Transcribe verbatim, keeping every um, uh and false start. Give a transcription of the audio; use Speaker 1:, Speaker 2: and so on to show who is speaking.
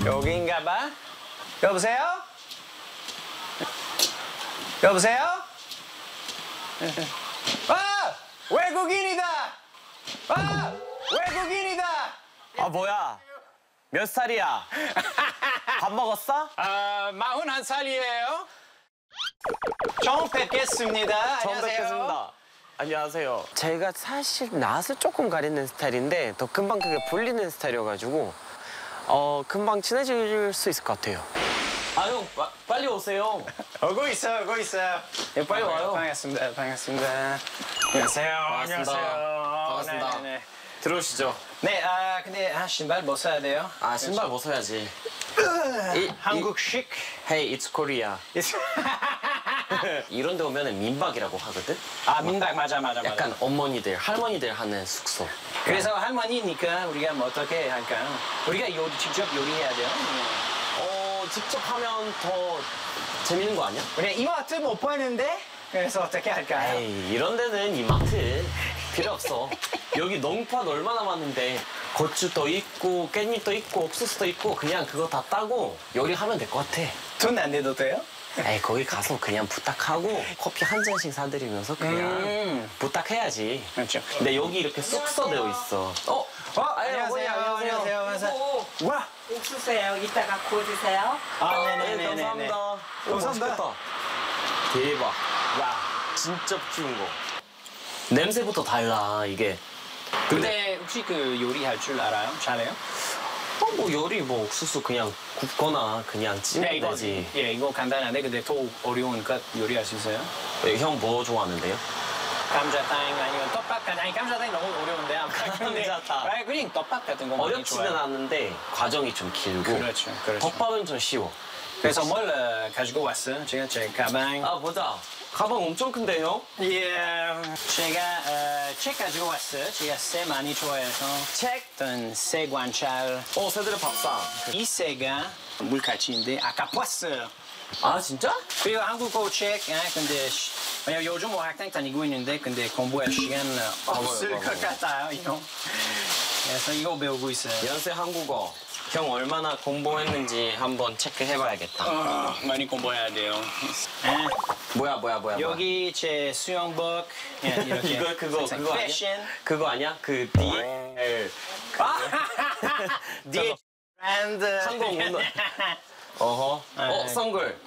Speaker 1: 여기인가 봐. 여보세요? 여보세요? 아! 외국인이다! 아! 외국인이다!
Speaker 2: 아 뭐야? 몇 살이야? 밥 먹었어?
Speaker 1: 아, 마흔한 살이에요. 처음 뵙겠습니다.
Speaker 2: 처음
Speaker 1: 안녕하세요.
Speaker 2: 뵙겠습니다. 안녕하세요. 제가 사실 낯을 조금 가리는 스타일인데 더 금방 그게 불리는 스타일이어가지고 어 금방 친해질 수 있을 것 같아요. 아 형 빨리 오세요.
Speaker 1: 오고 있어요, 오고 있어요.
Speaker 2: 예, 빨리 와요.
Speaker 1: 반갑습니다, 반갑습니다. 안녕하세요.
Speaker 2: 반갑습니다.
Speaker 1: 안녕하세요.
Speaker 2: 반갑습니다.
Speaker 1: 네, 네,
Speaker 2: 들어오시죠.
Speaker 1: 네. 네, 아, 근데 아, 신발 벗어야 돼요.
Speaker 2: 아 신발 벗어야지. 이,
Speaker 1: 한국식.
Speaker 2: Hey, it's Korea. 이런 데 오면 민박이라고 하거든?
Speaker 1: 아, 민박 맞아, 맞아, 맞아.
Speaker 2: 약간 어머니들, 할머니들 하는 숙소.
Speaker 1: 그래서 할머니니까 우리가 뭐 어떻게 할까요? 우리가 요리 직접 요리해야 돼요.
Speaker 2: 어, 직접 하면 더 재밌는 거 아니야?
Speaker 1: 우리가 이마트 못 보는데 그래서 어떻게 할까요?
Speaker 2: 에이, 이런 데는 이마트 필요 없어. 여기 농판 얼마나 많은데 고추도 있고 깻잎도 있고 옥수수도 있고 그냥 그거 다 따고 요리하면 될 것 같아.
Speaker 1: 돈 안 내도 돼요?
Speaker 2: 에이, 거기 가서 그냥 부탁하고 커피 한 잔씩 사드리면서 그냥
Speaker 1: 음.
Speaker 2: 부탁해야지.
Speaker 1: 그렇죠.
Speaker 2: 근데 여기 이렇게 숙소되어 있어. 어?
Speaker 1: 어,
Speaker 2: 아유,
Speaker 1: 안녕하세요.
Speaker 2: 어머니,
Speaker 1: 안녕하세요. 안녕하세요.
Speaker 3: 오,
Speaker 1: 와.
Speaker 3: 옥수수예요. 이따가 구워 드세요.
Speaker 1: 아,
Speaker 2: 네,
Speaker 1: 네네네.
Speaker 2: 감사합니다. 오,
Speaker 1: 감사합니다.
Speaker 2: 맛있겠다. 대박. 와, 진짜 쉬운 거. 냄새부터 달라, 이게.
Speaker 1: 근데 혹시 그 요리할 줄 알아요? 잘해요?
Speaker 2: 어, 뭐 요리 뭐 옥수수 그냥 굽거나 그냥 찌면
Speaker 1: 이거,
Speaker 2: 되지.
Speaker 1: 예, 이거 간단한데 근데 더 어려우니까 요리할 수 있어요?
Speaker 2: 형 뭐 좋아하는데요?
Speaker 1: 감자탕 아니면 떡밥 같은 아니 감자탕이 너무 어려운데 아까 근데
Speaker 2: 감자탕.
Speaker 1: 아니 그냥 떡밥 같은 거 많이
Speaker 2: 어렵지는
Speaker 1: 좋아해요.
Speaker 2: 않은데 과정이 좀 길고.
Speaker 1: 그렇죠, 그렇죠.
Speaker 2: 덮밥은 좀 쉬워.
Speaker 1: 그래서 뭘 어, 가지고 왔어요? 제가 제 가방.
Speaker 2: 아 보자. 가방 엄청 큰데 형?
Speaker 1: 예, 제가 어, 책 가지고 왔어요. 제가 새 많이 좋아해서
Speaker 2: 책?
Speaker 1: 어떤 새 관찰.
Speaker 2: 어 새들의 밥상.
Speaker 1: 이 새가 물가치인데 아까 봤어요.
Speaker 2: 아 진짜?
Speaker 1: 그리고 한국어 책, 아, 근데 시- 왜냐면 요즘 뭐 학당 다니고 있는데 근데 공부할 시간 어, 없을
Speaker 2: 맞아요,
Speaker 1: 것
Speaker 2: 맞아요.
Speaker 1: 같아요, 이거. 그래서 이거 배우고 있어요.
Speaker 2: 연세 한국어. 형 얼마나 공부했는지 한번 체크해봐야겠다.
Speaker 1: 어, 많이 공부해야 돼요. 아,
Speaker 2: 뭐야 뭐야 뭐야.
Speaker 1: 여기 제 수영복 예, 이렇게.
Speaker 2: 이거 그거
Speaker 1: 항상
Speaker 2: 그거
Speaker 1: 패션.
Speaker 2: 아니야? 그거 아니야? 그 D L
Speaker 1: 아,
Speaker 2: 저거.
Speaker 1: 브랜드.
Speaker 2: 한국 문화. 어허. 어
Speaker 1: 아,
Speaker 2: 선글.